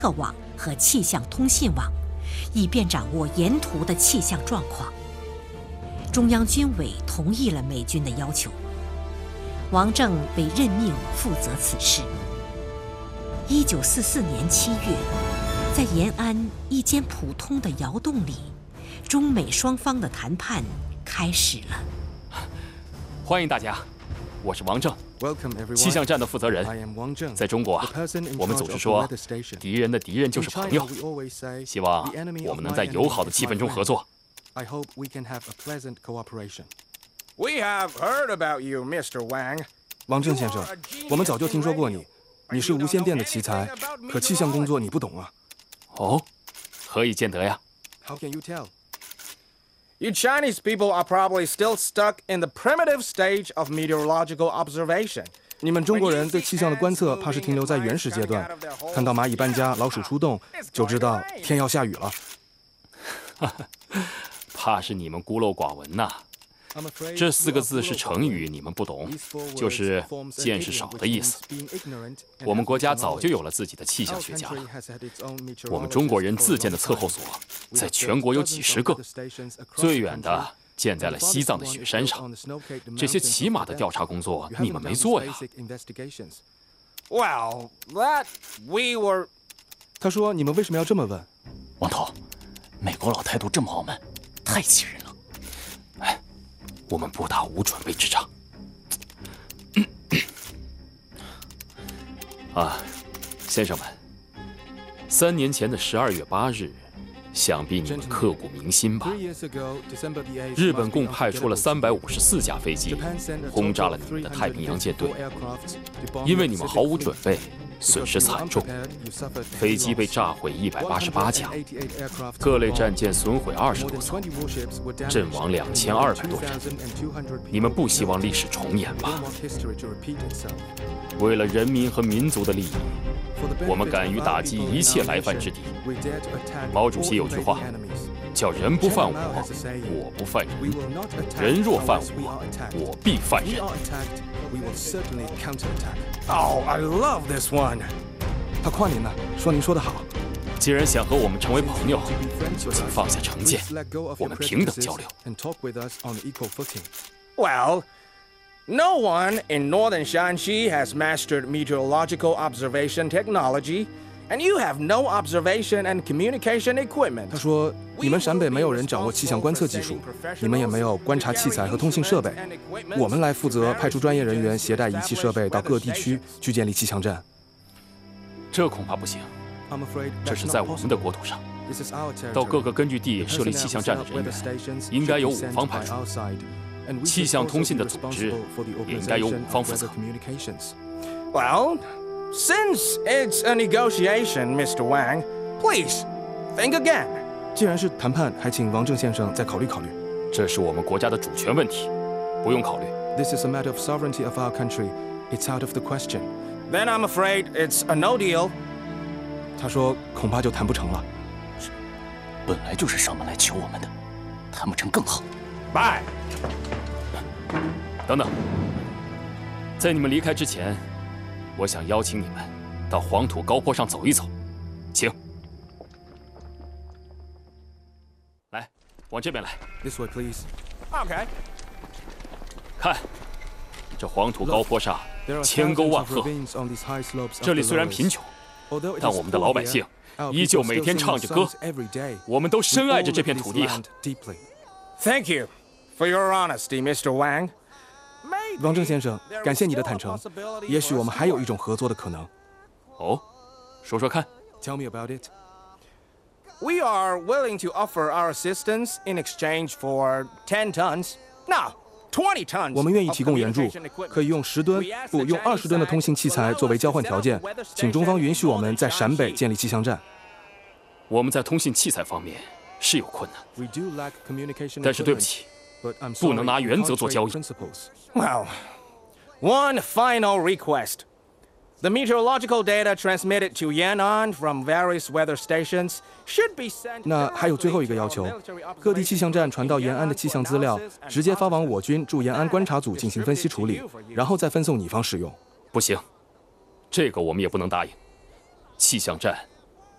个网和气象通信网，以便掌握沿途的气象状况。中央军委同意了美军的要求，王正被任命负责此事。1944年7月，在延安一间普通的窑洞里，中美双方的谈判开始了。 欢迎大家，我是王正，气象站的负责人。在中国，我们总是说敌人的敌人就是朋友，希望我们能在友好的气氛中合作。 I hope we can have a pleasant cooperation. We have heard about you, Mr. Wang. 王正先生，我们早就听说过你，你是无线电的奇才，可气象工作你不懂啊。 哦，何以见得呀 How can you tell? You Chinese people are probably still stuck in the primitive stage of meteorological observation. 你们中国人对气象的观测怕是停留在原始阶段，看到蚂蚁搬家、老鼠出洞，就知道天要下雨了。 怕是你们孤陋寡闻呐。这4个字是成语，你们不懂，就是见识少的意思。我们国家早就有了自己的气象学家了。我们中国人自建的测候所，在全国有几十个，最远的建在了西藏的雪山上。这些起码的调查工作，你们没做呀。 Well, that we were. 他说：“你们为什么要这么问？” 王头，美国佬态度这么傲慢，太气人了。 哎，我们不打无准备之仗。先生们，3年前的12月8日，想必你们刻骨铭心吧？日本共派出了354架飞机，轰炸了你们的太平洋舰队。因为你们毫无准备，损失惨重，飞机被炸毁188架，各类战舰损毁20多艘，阵亡2200多人。你们不希望历史重演吧？为了人民和民族的利益，我们敢于打击一切来犯之敌。毛主席有句话，叫人不犯我，我不犯人；人若犯我，我必犯人。 Oh, I love this one. 他夸您呢，说您说得好。 既然想和我们成为朋友，就请放下成见，我们平等交流。 Well, no one in northern Shanxi has mastered meteorological observation technology, and you have no observation and communication equipment. 他说：“你们陕北没有人掌握气象观测技术，你们也没有观察器材和通信设备。我们来负责派出专业人员，携带仪器设备到各地区去建立气象站。” 这恐怕不行。这是在我们的国土上，到各个根据地设立气象站的人员，应该由我方派出。气象通信的组织也应该由我方负责。 Well, since it's a negotiation, Mr. Wang, please think again. 既然是谈判，还请王正先生再考虑考虑。 这是我们国家的主权问题，不用考虑。 This is a matter of sovereignty of our country. It's out of the question. Then I'm afraid it's a no deal. 他说：“恐怕就谈不成了。” 本来就是上门来求我们的，谈不成更好。 Bye. 等等，在你们离开之前，我想邀请你们到黄土高坡上走一走，请。来，往这边来。 This way, please. Okay. 看，这黄土高坡上千沟万壑，这里虽然贫穷，但我们的老百姓依旧每天唱着歌，我们都深爱着这片土地啊。 Thank you for your honesty, Mr. Wang. 王正先生，感谢你的坦诚。也许我们还有一种合作的可能。 哦，说说看。 Tell me about it. We are willing to offer our assistance in exchange for 10 tons. No, 20 tons. 我们愿意提供援助，可以用10吨，不用20吨的通信器材作为交换条件，请中方允许我们在陕北建立气象站。 我们在通信器材方面是有困难，但是对不起，不能拿原则做交易。 Well, one final request. The meteorological data transmitted to Yan'an from various weather stations should be sent. 那还有最后一个要求，各地气象站传到延安的气象资料，直接发往我军驻延安观察组进行分析处理，然后再分送你方使用。 不行，这个我们也不能答应。气象站